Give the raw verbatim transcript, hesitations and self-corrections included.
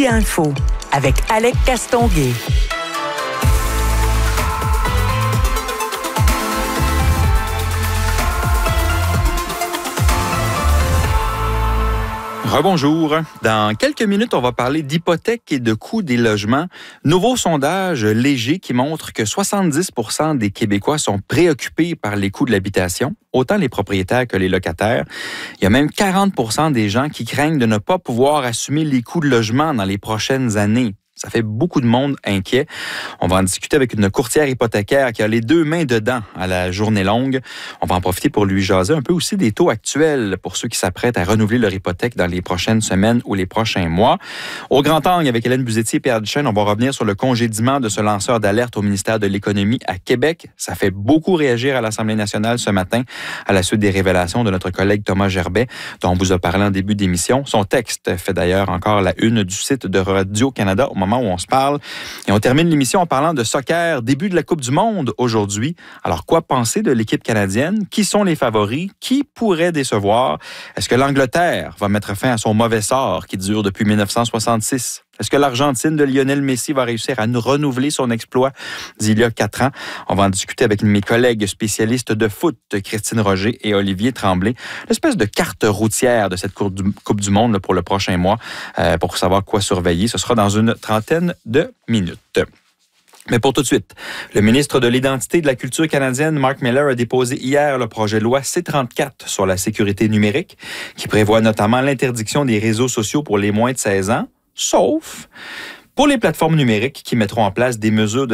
Midi Info avec Alec Castonguay. Rebonjour. Dans quelques minutes, on va parler d'hypothèques et de coûts des logements. Nouveau sondage léger qui montre que soixante-dix pour cent des Québécois sont préoccupés par les coûts de l'habitation, autant les propriétaires que les locataires. Il y a même quarante pour cent des gens qui craignent de ne pas pouvoir assumer les coûts de logement dans les prochaines années. Ça fait beaucoup de monde inquiet. On va en discuter avec une courtière hypothécaire qui a les deux mains dedans à la journée longue. On va en profiter pour lui jaser un peu aussi des taux actuels pour ceux qui s'apprêtent à renouveler leur hypothèque dans les prochaines semaines ou les prochains mois. Au Grand Angle, avec Hélène Buzetti et Pierre Duchesne, on va revenir sur le congédiement de ce lanceur d'alerte au ministère de l'Économie à Québec. Ça fait beaucoup réagir à l'Assemblée nationale ce matin à la suite des révélations de notre collègue Thomas Gerbet, dont on vous a parlé en début d'émission. Son texte fait d'ailleurs encore la une du site de Radio-Canada au moment où on se parle. Et on termine l'émission en parlant de soccer, début de la Coupe du Monde aujourd'hui. Alors, quoi penser de l'équipe canadienne? Qui sont les favoris? Qui pourrait décevoir? Est-ce que l'Angleterre va mettre fin à son mauvais sort qui dure depuis dix-neuf cent soixante-six? Est-ce que l'Argentine de Lionel Messi va réussir à nous renouveler son exploit d'il y a quatre ans? On va en discuter avec mes collègues spécialistes de foot, Christine Roger et Olivier Tremblay. L'espèce de carte routière de cette Coupe du Monde là, pour le prochain mois, euh, pour savoir quoi surveiller. Ce sera dans une trentaine de minutes. Mais pour tout de suite, le ministre de l'Identité et de la Culture canadienne, Mark Miller, a déposé hier le projet de loi C trente-quatre sur la sécurité numérique, qui prévoit notamment l'interdiction des réseaux sociaux pour les moins de seize ans, sauf pour les plateformes numériques qui mettront en place des mesures de